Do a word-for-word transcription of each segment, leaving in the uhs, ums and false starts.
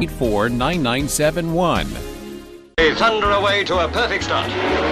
eight four, nine nine seven one. They thunder away to a perfect start.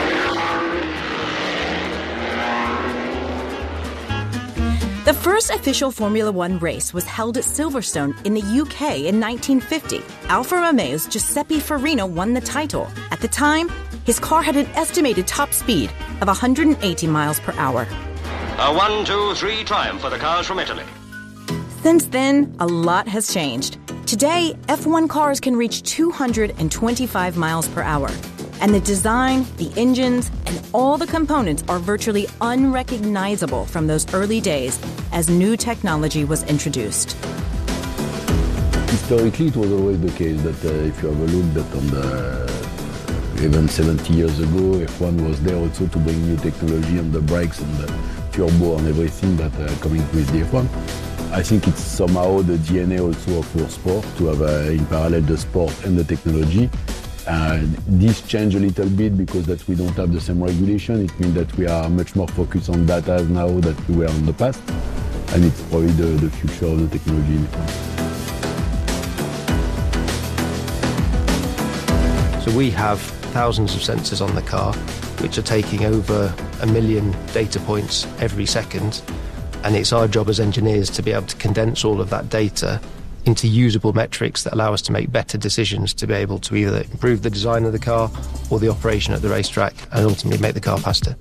The first official Formula One race was held at Silverstone in the U K in nineteen fifty. Alfa Romeo's Giuseppe Farina won the title. At the time, his car had an estimated top speed of one hundred eighty miles per hour. A one, two, three triumph for the cars from Italy. Since then, a lot has changed. Today, F one cars can reach two hundred twenty-five miles per hour. And the design, the engines, and all the components are virtually unrecognizable from those early days as new technology was introduced. Historically, it was always the case that uh, if you have a look that on the, even seventy years ago, F one was there also to bring new technology on the brakes and the turbo and everything that uh, coming with the F one. I think it's somehow the D N A also of your sport to have uh, in parallel the sport and the technology. Uh, this changed a little bit because that we don't have the same regulation. It means that we are much more focused on data now than we were in the past. And it's probably the, the future of the technology in F one. So we have thousands of sensors on the car, which are taking over a million data points every second. And it's our job as engineers to be able to condense all of that data into usable metrics that allow us to make better decisions to be able to either improve the design of the car or the operation at the racetrack and ultimately make the car faster.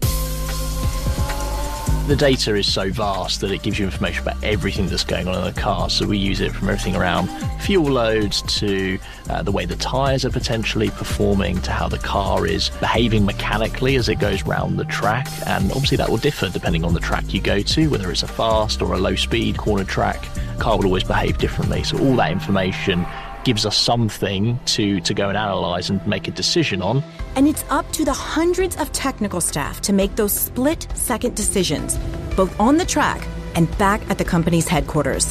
The data is so vast that it gives you information about everything that's going on in the car. So we use it from everything around fuel loads to uh, the way the tyres are potentially performing to how the car is behaving mechanically as it goes round the track. And obviously that will differ depending on the track you go to, whether it's a fast or a low speed corner track. The car will always behave differently. So all that information gives us something to, to go and analyse and make a decision on. And it's up to the hundreds of technical staff to make those split-second decisions, both on the track and back at the company's headquarters.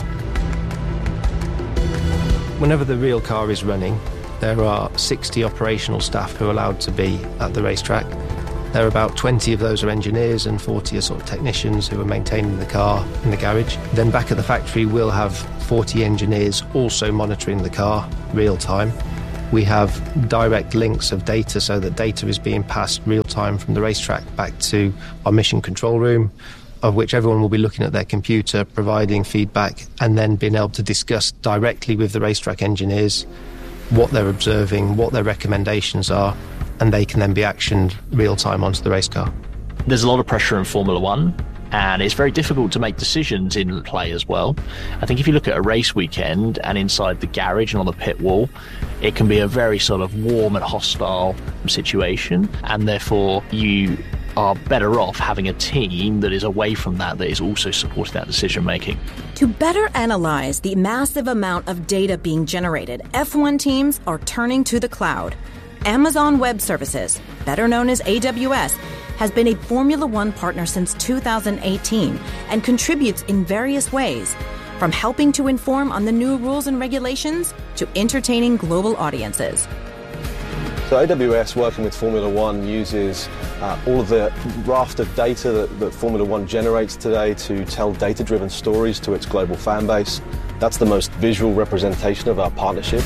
Whenever the real car is running, there are sixty operational staff who are allowed to be at the racetrack. There are about twenty of those are engineers and forty are sort of technicians who are maintaining the car in the garage. Then back at the factory, we'll have forty engineers also monitoring the car real time. We have direct links of data so that data is being passed real time from the racetrack back to our mission control room, of which everyone will be looking at their computer, providing feedback, and then being able to discuss directly with the racetrack engineers what they're observing, what their recommendations are, and they can then be actioned real time onto the race car. There's a lot of pressure in Formula One, and it's very difficult to make decisions in play as well. I think if you look at a race weekend and inside the garage and on the pit wall, it can be a very sort of warm and hostile situation, and therefore you are better off having a team that is away from that, that is also supporting that decision making. To better analyze the massive amount of data being generated, F one teams are turning to the cloud. Amazon Web Services, better known as A W S, has been a Formula One partner since two thousand eighteen and contributes in various ways, from helping to inform on the new rules and regulations to entertaining global audiences. So A W S, working with Formula One, uses uh, all of the raft of data that, that Formula One generates today to tell data-driven stories to its global fan base. That's the most visual representation of our partnership.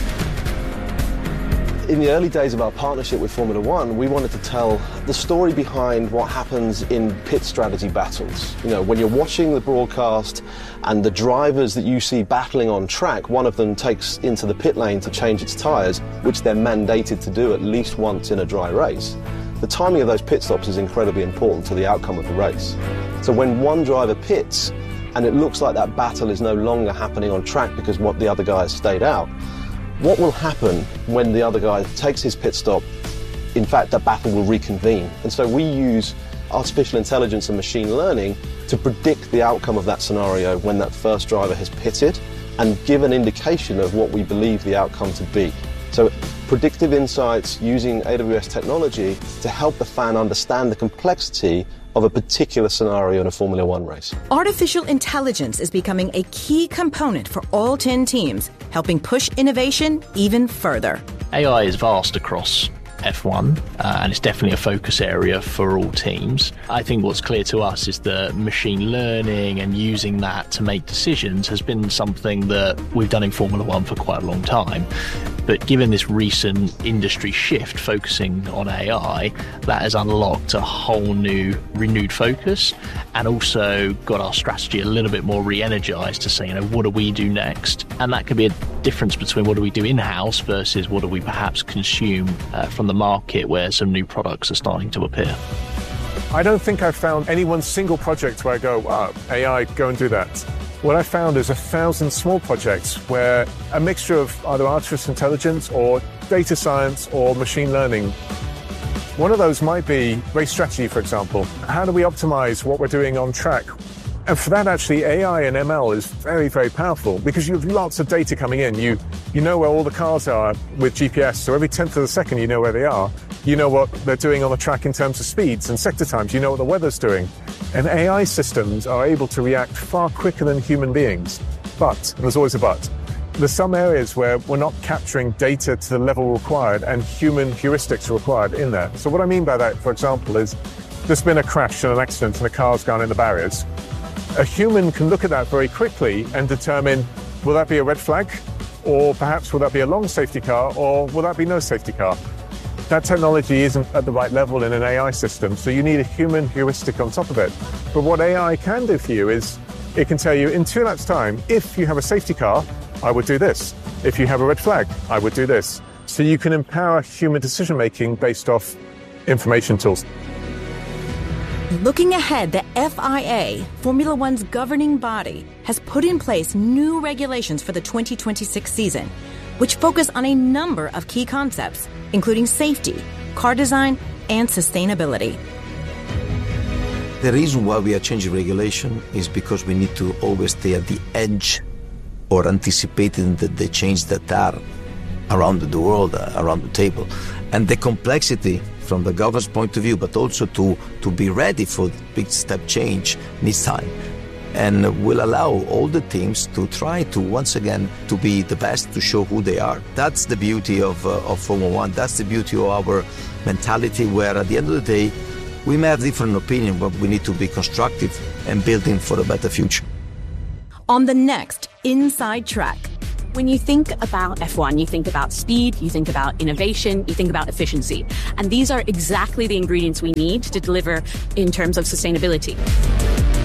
In the early days of our partnership with Formula One, we wanted to tell the story behind what happens in pit strategy battles. You know, when you're watching the broadcast and the drivers that you see battling on track, one of them takes into the pit lane to change its tyres, which they're mandated to do at least once in a dry race. The timing of those pit stops is incredibly important to the outcome of the race. So when one driver pits and it looks like that battle is no longer happening on track because what the other guy has stayed out, what will happen when the other guy takes his pit stop? In fact, that battle will reconvene. And so we use artificial intelligence and machine learning to predict the outcome of that scenario when that first driver has pitted and give an indication of what we believe the outcome to be. So predictive insights using A W S technology to help the fan understand the complexity of a particular scenario in a Formula One race. Artificial intelligence is becoming a key component for all ten teams, helping push innovation even further. A I is vast across F one, uh, and it's definitely a focus area for all teams. I think what's clear to us is that machine learning and using that to make decisions has been something that we've done in Formula One for quite a long time. But given this recent industry shift focusing on A I, that has unlocked a whole new renewed focus and also got our strategy a little bit more re-energized to say, you know, what do we do next? And that could be a difference between what do we do in-house versus what do we perhaps consume uh, from the market where some new products are starting to appear. I don't think I've found any one single project where I go, wow, A I, go and do that. What I found is a thousand small projects where a mixture of either artificial intelligence or data science or machine learning. One of those might be race strategy, for example. How do we optimize what we're doing on track? And for that, actually, A I and M L is very, very powerful because you have lots of data coming in. You, you know where all the cars are with G P S, so every tenth of a second you know where they are. You know what they're doing on the track in terms of speeds and sector times. You know what the weather's doing. And A I systems are able to react far quicker than human beings. But, and there's always a but, there's some areas where we're not capturing data to the level required and human heuristics are required in there. So what I mean by that, for example, is there's been a crash and an accident and a car's gone in the barriers. A human can look at that very quickly and determine, will that be a red flag? Or perhaps will that be a long safety car? Or will that be no safety car? That technology isn't at the right level in an A I system, so you need a human heuristic on top of it. But what A I can do for you is it can tell you in two laps' time, if you have a safety car, I would do this. If you have a red flag, I would do this. So you can empower human decision-making based off information tools. Looking ahead, the F I A, Formula One's governing body, has put in place new regulations for the twenty twenty-six season, which focus on a number of key concepts, including safety, car design, and sustainability. The reason why we are changing regulation is because we need to always stay at the edge or anticipating the, the change that are around the world, uh, around the table. And the complexity from the government's point of view, but also to, to be ready for the big step change needs time. And will allow all the teams to try to, once again, to be the best, to show who they are. That's the beauty of, uh, of Formula One. That's the beauty of our mentality, where at the end of the day, we may have different opinions, but we need to be constructive and building for a better future. On the next Inside Track. When you think about F one, you think about speed, you think about innovation, you think about efficiency. And these are exactly the ingredients we need to deliver in terms of sustainability.